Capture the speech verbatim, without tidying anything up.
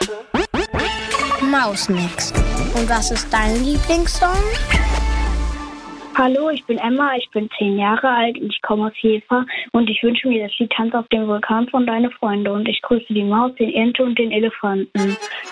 Mausmix. Und was ist dein Lieblingssong? Hallo, ich bin Emma, ich bin zehn Jahre alt und ich komme aus Jever und ich wünsche mir das Lied Tanz auf dem Vulkan von Deine Freunde und ich grüße die Maus, den Ente und den Elefanten.